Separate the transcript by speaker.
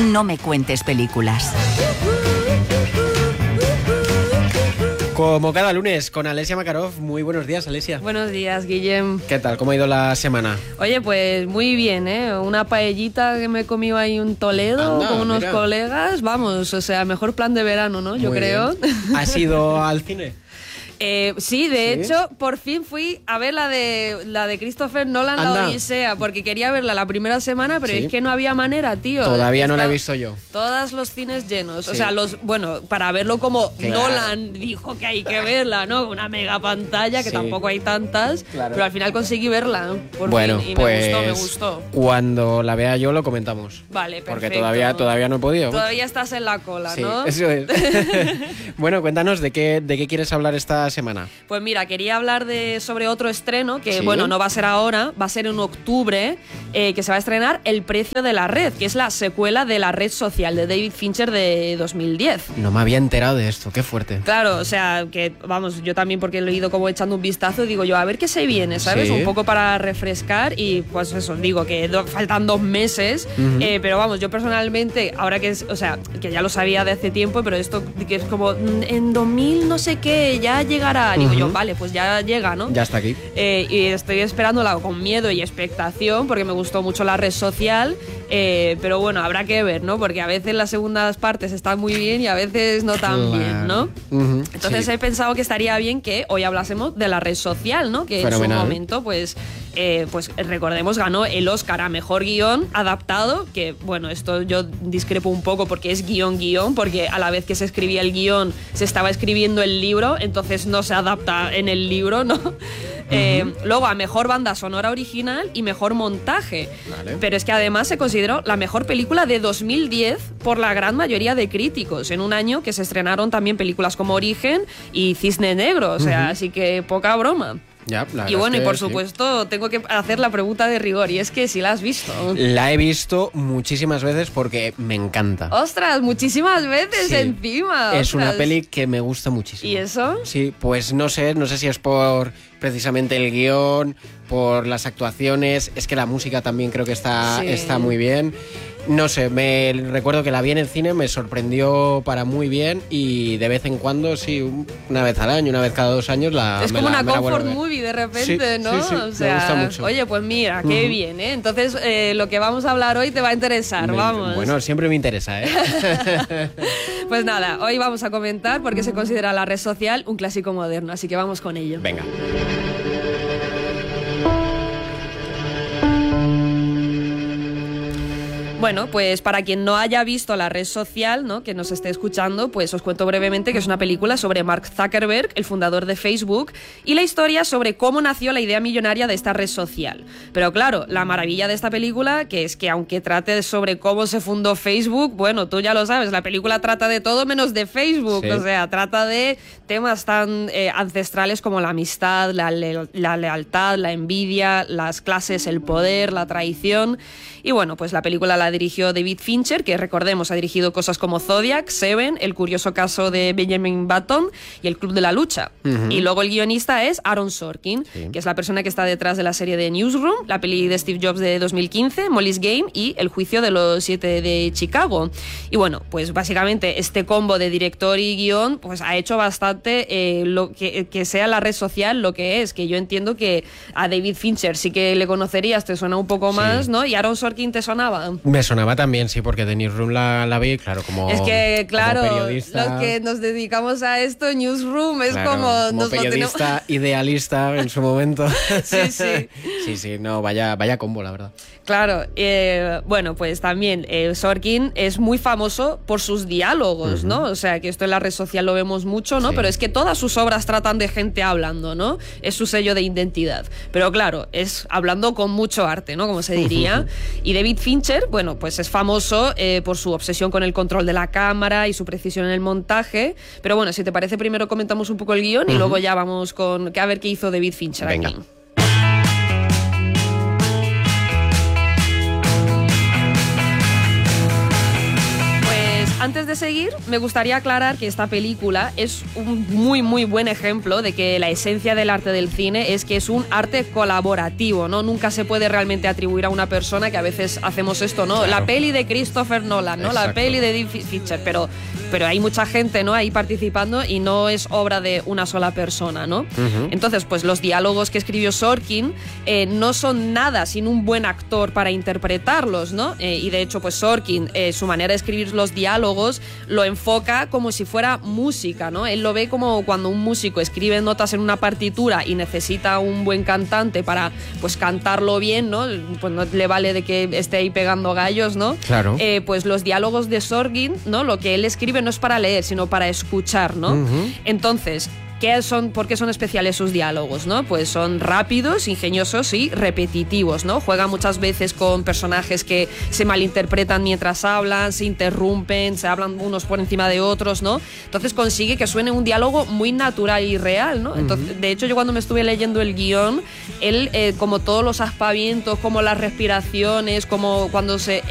Speaker 1: No me cuentes películas.
Speaker 2: Como cada lunes, con Alessia Makarov. Muy buenos días, Alessia.
Speaker 3: Buenos días, Guillem.
Speaker 2: ¿Qué tal? ¿Cómo ha ido la semana?
Speaker 3: Oye, pues muy bien, ¿eh? Una paellita que me he comido ahí en Toledo. Anda, con unos colegas. Vamos, o sea, mejor plan de verano, ¿no? Yo creo.
Speaker 2: ¿Has ido al cine?
Speaker 3: Sí, de hecho, por fin fui a ver la de Christopher Nolan, La Odisea, porque quería verla la primera semana, pero es que no había manera, tío.
Speaker 2: Todavía no la he visto yo.
Speaker 3: Todos los cines llenos. O sea, para verlo como Nolan dijo que hay que verla, ¿no? Una mega pantalla, que tampoco hay tantas, pero al final conseguí verla, por fin, y me gustó.
Speaker 2: Cuando la vea yo lo comentamos.
Speaker 3: Vale, perfecto.
Speaker 2: Porque todavía no he podido.
Speaker 3: Todavía estás en la cola, ¿no?
Speaker 2: Eso es. Bueno, cuéntanos, ¿de qué quieres hablar esta semana?
Speaker 3: Pues mira, quería hablar sobre otro estreno que, bueno, no va a ser ahora, va a ser en octubre, que se va a estrenar El precio de la red, que es la secuela de La red social de David Fincher de 2010.
Speaker 2: No me había enterado de esto, qué fuerte.
Speaker 3: Claro, o sea, que vamos, yo también porque lo he ido como echando un vistazo, digo yo, a ver qué se viene, ¿sabes? Un poco para refrescar y pues eso, digo que faltan 2 meses, pero vamos, yo personalmente, ahora que es, o sea, que ya lo sabía de hace tiempo, pero esto que es como en 2000 no sé qué, ya llegará. Digo yo, vale, pues ya llega, ¿no?
Speaker 2: Ya está aquí.
Speaker 3: Y estoy esperándola con miedo y expectación porque me gustó mucho La red social, pero bueno, habrá que ver, ¿no? Porque a veces las segundas partes están muy bien y a veces no tan bien, ¿no? Entonces he pensado que estaría bien que hoy hablásemos de La red social, ¿no? Que en su momento, pues recordemos, ganó el Oscar a Mejor Guión Adaptado, que bueno, esto yo discrepo un poco porque es guión, porque a la vez que se escribía el guión se estaba escribiendo el libro, entonces no se adapta en el libro, ¿no? Luego a Mejor Banda Sonora Original y Mejor Montaje. Vale. Pero es que además se consideró la mejor película de 2010 por la gran mayoría de críticos, en un año que se estrenaron también películas como Origen y Cisne Negro, o sea, así que poca broma.
Speaker 2: Ya,
Speaker 3: y bueno, y por supuesto tengo que hacer la pregunta de rigor, y es que si la has visto.
Speaker 2: La he visto muchísimas veces porque me encanta.
Speaker 3: ¡Ostras! Muchísimas veces encima.
Speaker 2: Es una peli que me gusta muchísimo.
Speaker 3: ¿Y eso?
Speaker 2: Sí, pues no sé si es por precisamente el guión, por las actuaciones, es que la música también creo que está muy bien. No sé, me recuerdo que la vi en el cine, me sorprendió para muy bien y de vez en cuando, sí, una vez al año, una vez cada 2 años
Speaker 3: es como una comfort movie de repente, ¿no?
Speaker 2: Sí,
Speaker 3: o sea,
Speaker 2: me gusta mucho.
Speaker 3: Oye, pues mira, qué bien, ¿eh? Entonces, lo que vamos a hablar hoy te va a interesar, vamos.
Speaker 2: Bueno, siempre me interesa, ¿eh?
Speaker 3: Pues nada, hoy vamos a comentar por qué se considera La red social un clásico moderno, así que vamos con ello.
Speaker 2: Venga.
Speaker 3: Bueno, pues para quien no haya visto La red social, ¿no?, que nos esté escuchando, pues os cuento brevemente que es una película sobre Mark Zuckerberg, el fundador de Facebook, y la historia sobre cómo nació la idea millonaria de esta red social. Pero claro, la maravilla de esta película, que es que aunque trate sobre cómo se fundó Facebook, bueno, tú ya lo sabes, la película trata de todo menos de Facebook, o sea, trata de temas tan ancestrales como la amistad, la lealtad, la envidia, las clases, el poder, la traición. Y bueno, pues la película la dirigió David Fincher, que recordemos ha dirigido cosas como Zodiac, Seven, El curioso caso de Benjamin Button y El club de la lucha. Y luego el guionista es Aaron Sorkin, que es la persona que está detrás de la serie de Newsroom, la peli de Steve Jobs de 2015, Molly's Game y El juicio de los 7 de Chicago. Y bueno, pues básicamente este combo de director y guión pues ha hecho bastante lo que sea La red social lo que es, que yo entiendo que a David Fincher sí que le conocerías, te suena un poco más, ¿no? Y Aaron Sorkin te sonaba.
Speaker 2: Me sonaba también, sí, porque The Newsroom la vi, claro, como
Speaker 3: es que, claro,
Speaker 2: como periodista.
Speaker 3: Los que nos dedicamos a esto, Newsroom es
Speaker 2: como periodista idealista en su momento. Sí, no, vaya combo, la verdad.
Speaker 3: Claro, bueno, pues también Sorkin es muy famoso por sus diálogos, ¿no? O sea, que esto en La red social lo vemos mucho, ¿no? Pero es que todas sus obras tratan de gente hablando, ¿no? Es su sello de identidad. Pero claro, es hablando con mucho arte, ¿no? Como se diría. Y David Fincher, bueno, pues es famoso por su obsesión con el control de la cámara y su precisión en el montaje. Pero bueno, si te parece, primero comentamos un poco el guión y luego ya vamos con a ver qué hizo David Fincher. Venga. Aquí. Antes de seguir, me gustaría aclarar que esta película es un muy, muy buen ejemplo de que la esencia del arte del cine es que es un arte colaborativo, ¿no? Nunca se puede realmente atribuir a una persona, que a veces hacemos esto, ¿no? Claro. La peli de Christopher Nolan, ¿no? Exacto. La peli de David Fincher, pero hay mucha gente, ¿no?, ahí participando y no es obra de una sola persona, ¿no? Entonces, pues los diálogos que escribió Sorkin no son nada sin un buen actor para interpretarlos, ¿no? Y de hecho, pues Sorkin, su manera de escribir los diálogos lo enfoca como si fuera música, ¿no? Él lo ve como cuando un músico escribe notas en una partitura y necesita un buen cantante para, pues, cantarlo bien, ¿no? Pues no le vale de que esté ahí pegando gallos, ¿no?
Speaker 2: Claro.
Speaker 3: Pues los diálogos de Sorkin, ¿no?, lo que él escribe no es para leer, sino para escuchar, ¿no? Entonces, ¿por qué son especiales sus diálogos, no? Pues son rápidos, ingeniosos y repetitivos, ¿no? Juega muchas veces con personajes que se malinterpretan mientras hablan, se interrumpen, se hablan unos por encima de otros, ¿no? Entonces consigue que suene un diálogo muy natural y real, ¿no? Entonces, de hecho, yo cuando me estuve leyendo el guión, él, como todos los aspavientos, como las respiraciones, como cuando se